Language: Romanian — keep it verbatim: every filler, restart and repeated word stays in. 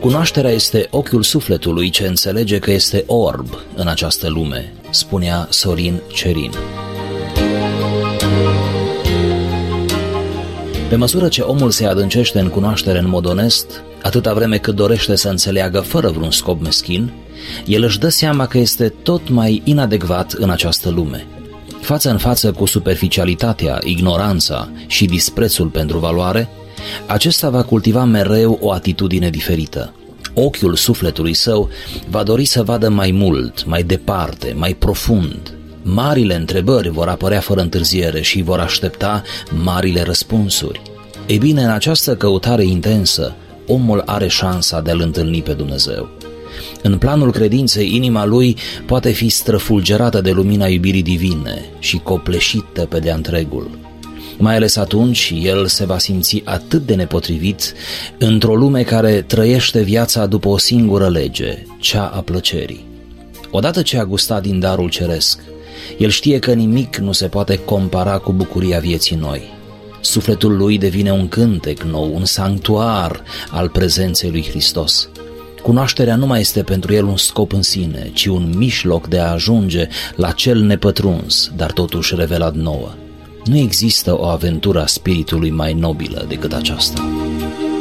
Cunoașterea este ochiul sufletului ce înțelege că este orb în această lume, spunea Sorin Cerin. Pe măsură ce omul se adâncește în cunoaștere în mod onest, atâta vreme cât dorește să înțeleagă fără vreun scop meschin, el își dă seama că este tot mai inadecvat în această lume. Față în față cu superficialitatea, ignoranța și disprețul pentru valoare, acesta va cultiva mereu o atitudine diferită. Ochiul sufletului său va dori să vadă mai mult, mai departe, mai profund. Marile întrebări vor apărea fără întârziere și vor aștepta marile răspunsuri. Ei bine, în această căutare intensă, omul are șansa de a-L întâlni pe Dumnezeu. În planul credinței, inima lui poate fi străfulgerată de lumina iubirii divine și copleșită pe de-a întregul. Mai ales atunci, el se va simți atât de nepotrivit într-o lume care trăiește viața după o singură lege, cea a plăcerii. Odată ce a gustat din darul ceresc, el știe că nimic nu se poate compara cu bucuria vieții noi. Sufletul lui devine un cântec nou, un sanctuar al prezenței lui Hristos. Cunoașterea nu mai este pentru el un scop în sine, ci un mijloc de a ajunge la cel nepătruns, dar totuși revelat nouă. Nu există o aventură a spiritului mai nobilă decât aceasta.